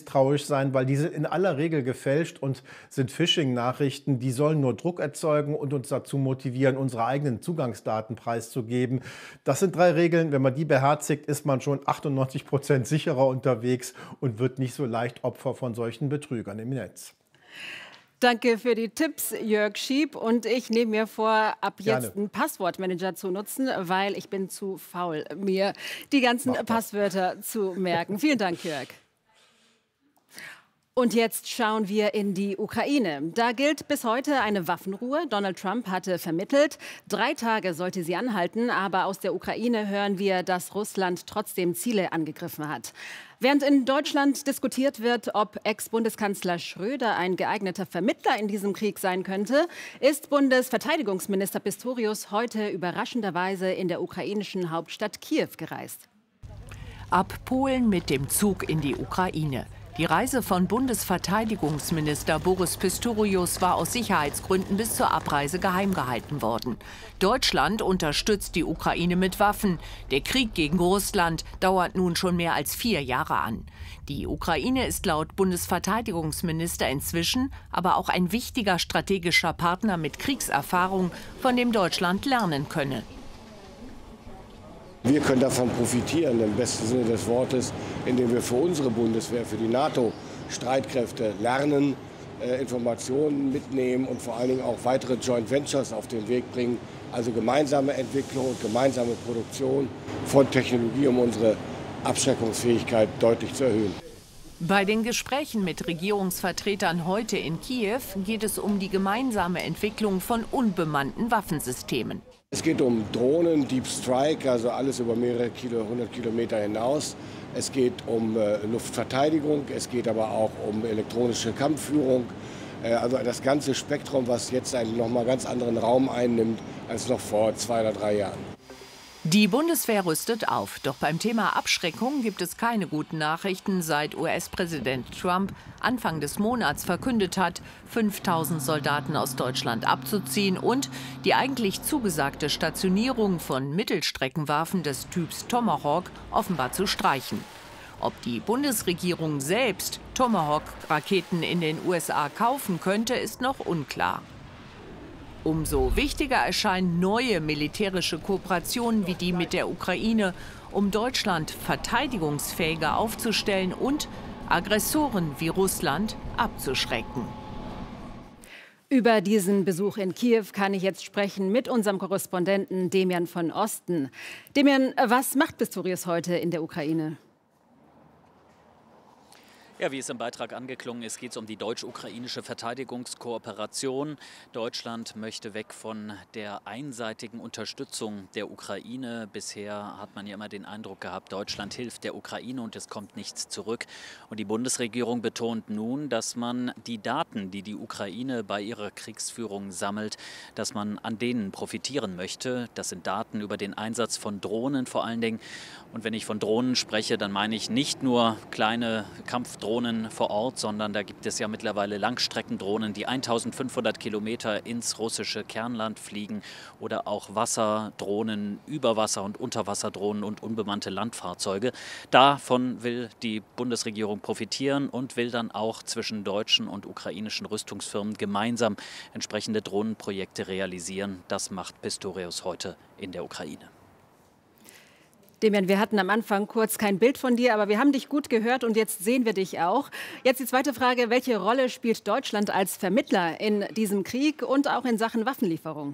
misstrauisch sein, weil die sind in aller Regel gefälscht und sind Phishing-Nachrichten. Die sollen nur Druck erzeugen und uns dazu motivieren, unsere eigenen Zugangsdaten preiszugeben. Das sind 3 Regeln. Wenn man die beherzigt, ist man schon 98% sicherer unterwegs und wird nicht so leicht Opfer von solchen Betrügern im Netz. Danke für die Tipps, Jörg Schieb. Und ich nehme mir vor, ab Gerne. jetzt einen Passwortmanager zu nutzen, weil ich bin zu faul, mir die ganzen Passwörter zu merken. Vielen Dank, Jörg. Und jetzt schauen wir in die Ukraine. Da gilt bis heute eine Waffenruhe. Donald Trump hatte vermittelt. 3 Tage sollte sie anhalten. Aber aus der Ukraine hören wir, dass Russland trotzdem Ziele angegriffen hat. Während in Deutschland diskutiert wird, ob Ex-Bundeskanzler Schröder ein geeigneter Vermittler in diesem Krieg sein könnte, ist Bundesverteidigungsminister Pistorius heute überraschenderweise in der ukrainischen Hauptstadt Kiew gereist. Ab Polen mit dem Zug in die Ukraine. Die Reise von Bundesverteidigungsminister Boris Pistorius war aus Sicherheitsgründen bis zur Abreise geheim gehalten worden. Deutschland unterstützt die Ukraine mit Waffen. Der Krieg gegen Russland dauert nun schon mehr als 4 Jahre an. Die Ukraine ist laut Bundesverteidigungsminister inzwischen aber auch ein wichtiger strategischer Partner mit Kriegserfahrung, von dem Deutschland lernen könne. Wir können davon profitieren, im besten Sinne des Wortes, indem wir für unsere Bundeswehr, für die NATO-Streitkräfte lernen, Informationen mitnehmen und vor allen Dingen auch weitere Joint Ventures auf den Weg bringen. Also gemeinsame Entwicklung und gemeinsame Produktion von Technologie, um unsere Abschreckungsfähigkeit deutlich zu erhöhen. Bei den Gesprächen mit Regierungsvertretern heute in Kiew geht es um die gemeinsame Entwicklung von unbemannten Waffensystemen. Es geht um Drohnen, Deep Strike, also alles über mehrere 100 Kilometer hinaus. Es geht um Luftverteidigung, es geht aber auch um elektronische Kampfführung. Also das ganze Spektrum, was jetzt einen noch mal ganz anderen Raum einnimmt als noch vor 2 oder 3 Jahren. Die Bundeswehr rüstet auf. Doch beim Thema Abschreckung gibt es keine guten Nachrichten, seit US-Präsident Trump Anfang des Monats verkündet hat, 5000 Soldaten aus Deutschland abzuziehen und die eigentlich zugesagte Stationierung von Mittelstreckenwaffen des Typs Tomahawk offenbar zu streichen. Ob die Bundesregierung selbst Tomahawk-Raketen in den USA kaufen könnte, ist noch unklar. Umso wichtiger erscheinen neue militärische Kooperationen wie die mit der Ukraine, um Deutschland verteidigungsfähiger aufzustellen und Aggressoren wie Russland abzuschrecken. Über diesen Besuch in Kiew kann ich jetzt sprechen mit unserem Korrespondenten Demian von Osten. Demian, was macht Pistorius heute in der Ukraine? Ja, wie es im Beitrag angeklungen ist, geht es um die deutsch-ukrainische Verteidigungskooperation. Deutschland möchte weg von der einseitigen Unterstützung der Ukraine. Bisher hat man ja immer den Eindruck gehabt, Deutschland hilft der Ukraine und es kommt nichts zurück. Und die Bundesregierung betont nun, dass man die Daten, die die Ukraine bei ihrer Kriegsführung sammelt, dass man an denen profitieren möchte. Das sind Daten über den Einsatz von Drohnen vor allen Dingen. Und wenn ich von Drohnen spreche, dann meine ich nicht nur kleine Kampfdrohnen vor Ort, sondern da gibt es ja mittlerweile Langstreckendrohnen, die 1500 Kilometer ins russische Kernland fliegen oder auch Wasserdrohnen, Überwasser- und Unterwasserdrohnen und unbemannte Landfahrzeuge. Davon will die Bundesregierung profitieren und will dann auch zwischen deutschen und ukrainischen Rüstungsfirmen gemeinsam entsprechende Drohnenprojekte realisieren. Das macht Pistorius heute in der Ukraine. Demian, wir hatten am Anfang kurz kein Bild von dir, aber wir haben dich gut gehört und jetzt sehen wir dich auch. Jetzt die zweite Frage, welche Rolle spielt Deutschland als Vermittler in diesem Krieg und auch in Sachen Waffenlieferung?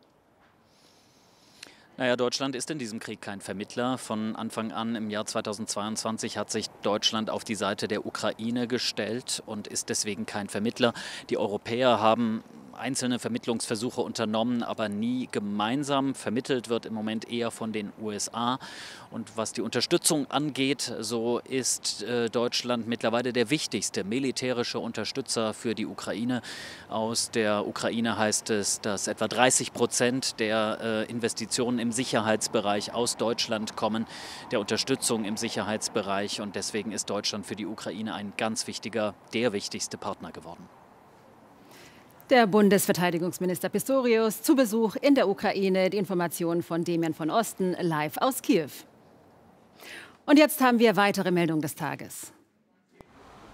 Naja, Deutschland ist in diesem Krieg kein Vermittler. Von Anfang an im Jahr 2022 hat sich Deutschland auf die Seite der Ukraine gestellt und ist deswegen kein Vermittler. Die Europäer haben einzelne Vermittlungsversuche unternommen, aber nie gemeinsam. Vermittelt wird im Moment eher von den USA. Und was die Unterstützung angeht, so ist Deutschland mittlerweile der wichtigste militärische Unterstützer für die Ukraine. Aus der Ukraine heißt es, dass etwa 30% der Investitionen im Sicherheitsbereich aus Deutschland kommen, der Unterstützung im Sicherheitsbereich. Und deswegen ist Deutschland für die Ukraine ein ganz wichtiger, der wichtigste Partner geworden. Der Bundesverteidigungsminister Pistorius zu Besuch in der Ukraine. Die Informationen von Demian von Osten live aus Kiew. Und jetzt haben wir weitere Meldungen des Tages.